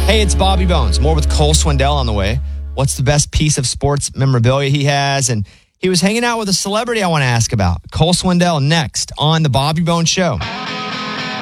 Hey, it's Bobby Bones. More with Cole Swindell on the way. What's the best piece of sports memorabilia he has? And he was hanging out with a celebrity I want to ask about. Cole Swindell next on The Bobby Bones Show.